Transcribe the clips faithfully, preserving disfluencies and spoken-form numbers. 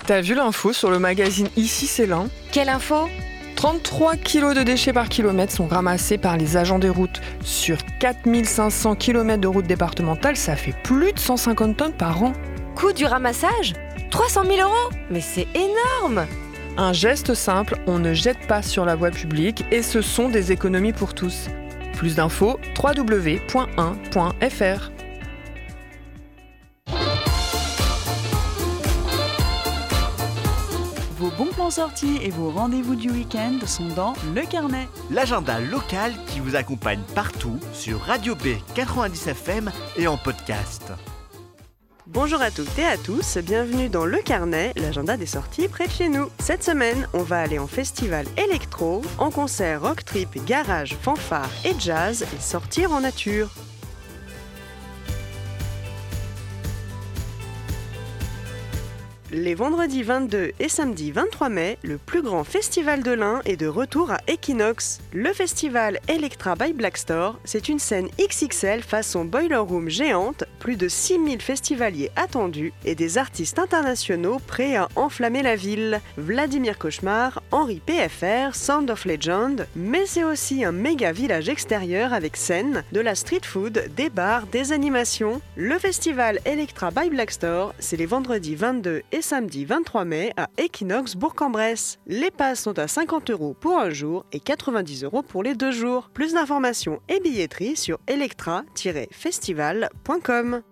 T'as vu l'info sur le magazine Ici c'est l'Ain ? Quelle info ? trente-trois kilos de déchets par kilomètre sont ramassés par les agents des routes. Sur quatre mille cinq cents kilomètres de routes départementales, ça fait plus de cent cinquante tonnes par an. Coût du ramassage ? trois cent mille euros ? Mais c'est énorme ! Un geste simple, on ne jette pas sur la voie publique et ce sont des économies pour tous. Plus d'infos, w w w point un point f r. Vos bons plans sortis et vos rendez-vous du week-end sont dans Le Carnet. L'agenda local qui vous accompagne partout sur Radio B quatre-vingt-dix F M et en podcast. Bonjour à toutes et à tous, bienvenue dans Le Carnet, l'agenda des sorties près de chez nous. Cette semaine, on va aller en festival électro, en concert rock trip, garage, fanfare et jazz et sortir en nature. Les vendredis vingt-deux et samedi vingt-trois mai, le plus grand festival de l'Ain est de retour à Equinox. Le festival Electra by Blackstore, c'est une scène X X L façon Boiler Room géante, plus de six mille festivaliers attendus et des artistes internationaux prêts à enflammer la ville. Vladimir Cauchemar, Henri P F R, Sound of Legend, mais c'est aussi un méga village extérieur avec scène, de la street food, des bars, des animations. Le festival Electra by Blackstore, c'est les vendredis vingt-deux et samedi vingt-trois mai à Equinox Bourg-en-Bresse. Les passes sont à cinquante euros pour un jour et quatre-vingt-dix euros pour les deux jours. Plus d'informations et billetterie sur electra tiret festival point com.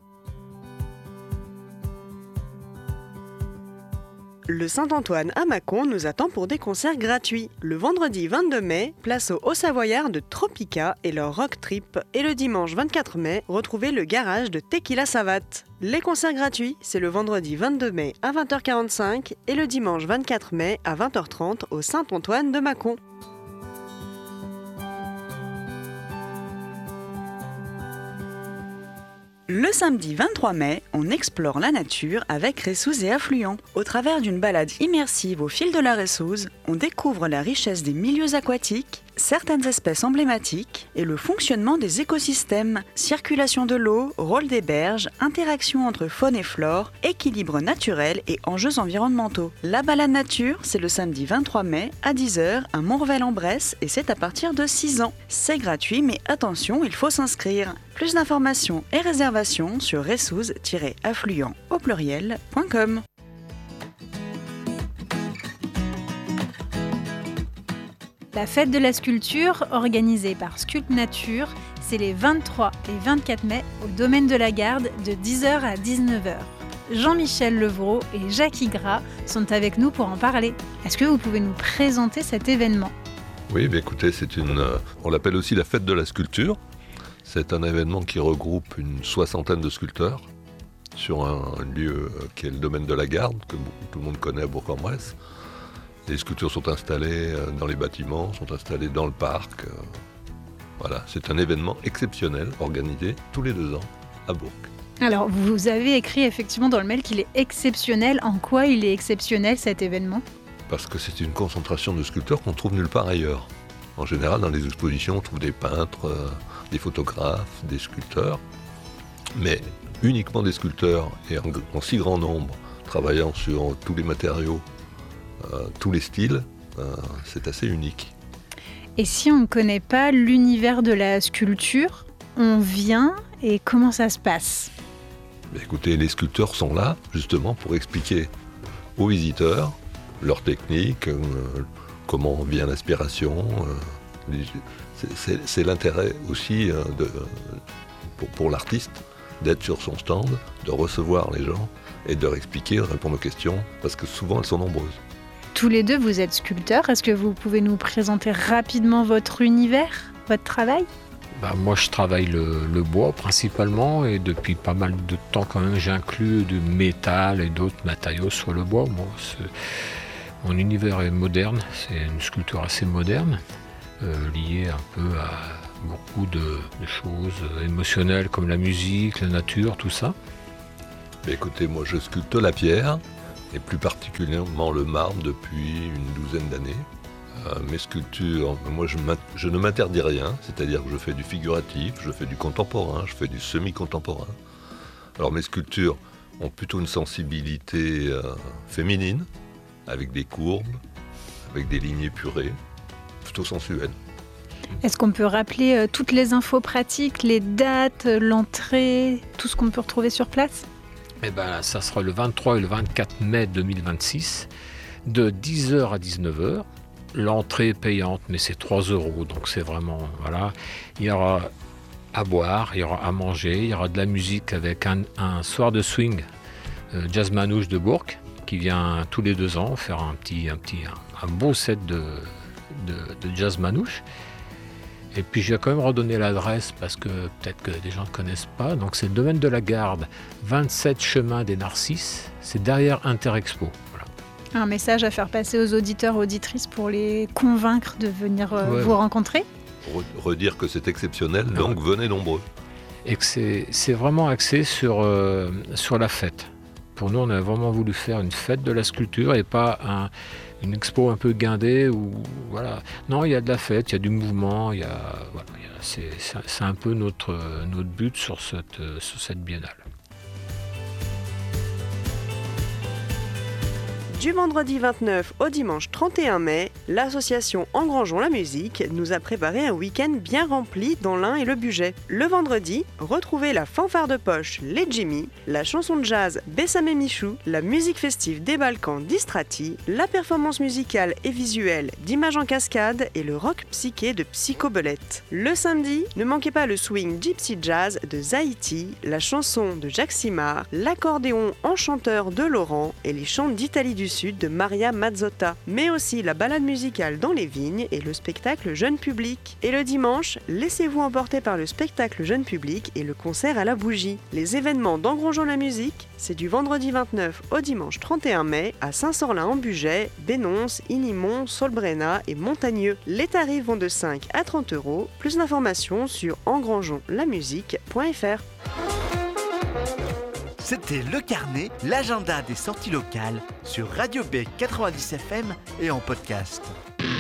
Le Saint-Antoine à Mâcon nous attend pour des concerts gratuits. Le vendredi vingt-deux mai, place aux Hauts-Savoyards de Tropica et leur rock trip. Et le dimanche vingt-quatre mai, retrouvez le garage de Tequila Savate. Les concerts gratuits, c'est le vendredi vingt-deux mai à vingt heures quarante-cinq et le dimanche vingt-quatre mai à vingt heures trente au Saint-Antoine de Mâcon. Le samedi vingt-trois mai, on explore la nature avec Ressouze et Affluents. Au travers d'une balade immersive au fil de la Ressouze, on découvre la richesse des milieux aquatiques, certaines espèces emblématiques et le fonctionnement des écosystèmes, circulation de l'eau, rôle des berges, interaction entre faune et flore, équilibre naturel et enjeux environnementaux. La balade nature, c'est le samedi vingt-trois mai à dix heures à Montrevel-en-Bresse et c'est à partir de six ans. C'est gratuit mais attention, il faut s'inscrire. Plus d'informations et réservations sur ressouze tiret affluent au pluriel point com. La fête de la sculpture, organisée par Sculpt Nature, c'est les vingt-trois et vingt-quatre mai au domaine de la Garde de dix heures à dix-neuf heures. Jean-Michel Levrault et Jacques Igras sont avec nous pour en parler. Est-ce que vous pouvez nous présenter cet événement ? Oui, bah écoutez, c'est une, euh, on l'appelle aussi la fête de la sculpture. C'est un événement qui regroupe une soixantaine de sculpteurs sur un lieu qui est le domaine de la Garde, que tout le monde connaît à Bourg-en-Bresse. Les sculptures sont installées dans les bâtiments, sont installées dans le parc. Voilà, c'est un événement exceptionnel organisé tous les deux ans à Bourg. Alors, vous avez écrit effectivement dans le mail qu'il est exceptionnel. En quoi il est exceptionnel cet événement ? Parce que c'est une concentration de sculpteurs qu'on trouve nulle part ailleurs. En général, dans les expositions, on trouve des peintres, euh, des photographes, des sculpteurs, mais uniquement des sculpteurs et en, en si grand nombre, travaillant sur tous les matériaux, euh, tous les styles, euh, c'est assez unique. Et si on ne connaît pas l'univers de la sculpture, on vient et comment ça se passe ? Mais écoutez, les sculpteurs sont là justement pour expliquer aux visiteurs leur technique, euh, comment vient l'inspiration. Euh, les, c'est, c'est, c'est l'intérêt aussi euh, de, pour, pour l'artiste d'être sur son stand, de recevoir les gens et de leur expliquer, de répondre aux questions, parce que souvent elles sont nombreuses. Tous les deux, vous êtes sculpteurs. Est-ce que vous pouvez nous présenter rapidement votre univers, votre travail ? Bah, moi, je travaille le, le bois principalement et depuis pas mal de temps quand même, j'inclus du métal et d'autres matériaux sur le bois. Moi, c'est... Mon univers est moderne, c'est une sculpture assez moderne, euh, liée un peu à beaucoup de, de choses émotionnelles comme la musique, la nature, tout ça. Mais écoutez, moi je sculpte la pierre, et plus particulièrement le marbre depuis une douzaine d'années. Euh, mes sculptures, moi je, je ne m'interdis rien, c'est-à-dire que je fais du figuratif, je fais du contemporain, je fais du semi-contemporain. Alors mes sculptures ont plutôt une sensibilité euh, féminine, avec des courbes, avec des lignes épurées, plutôt sensuelles. Est-ce qu'on peut rappeler euh, toutes les infos pratiques, les dates, l'entrée, tout ce qu'on peut retrouver sur place ? Eh ben, ça sera le vingt-trois et le vingt-quatre mai deux mille vingt-six, de dix heures à dix-neuf heures. L'entrée est payante, mais c'est trois euros, donc c'est vraiment, voilà. Il y aura à boire, il y aura à manger, il y aura de la musique avec un, un soir de swing, euh, Jazz Manouche de Bourg, qui vient tous les deux ans faire un petit, un petit, un, un beau set de, de, de Jazz Manouche. Et puis je vais quand même redonner l'adresse parce que peut-être que des gens ne connaissent pas. Donc c'est le domaine de la Garde, vingt-sept chemin des Narcisses, c'est derrière Interexpo. Voilà. Un message à faire passer aux auditeurs, auditrices pour les convaincre de venir euh, Ouais. vous rencontrer. Redire que c'est exceptionnel, Ouais. donc venez nombreux. Et que c'est, c'est vraiment axé sur, euh, sur la fête. Pour nous, on a vraiment voulu faire une fête de la sculpture et pas un, une expo un peu guindée. Où, voilà. Non, il y a de la fête, il y a du mouvement, il y a, voilà, il y a, c'est, c'est, c'est un peu notre, notre but sur cette, sur cette biennale. Du vendredi vingt-neuf au dimanche trente et un mai, l'association Engrangeons la musique nous a préparé un week-end bien rempli dans l'Ain et le Bugey. Le vendredi, retrouvez la fanfare de poche Les Jimmy, la chanson de jazz Bessam et Michou, la musique festive des Balkans d'Istrati, la performance musicale et visuelle d'Images en cascade et le rock psyché de Psychobelette. Le samedi, ne manquez pas le swing Gypsy Jazz de Zaïti, la chanson de Jacques Simard, l'accordéon enchanteur de Laurent et les chants d'Italie du Sud de Maria Mazzotta, mais aussi la balade musicale dans les vignes et le spectacle jeune public. Et le dimanche, laissez-vous emporter par le spectacle jeune public et le concert à la bougie. Les événements d'Engrangeons la musique, c'est du vendredi vingt-neuf au dimanche trente et un mai à Saint-Sorlin-en-Bugey, Bénonce, Inimont, Solbrena et Montagneux. Les tarifs vont de cinq à trente euros. Plus d'informations sur engrangeons la musique point f r. C'était Le Carnet, l'agenda des sorties locales sur Radio B quatre-vingt-dix F M et en podcast.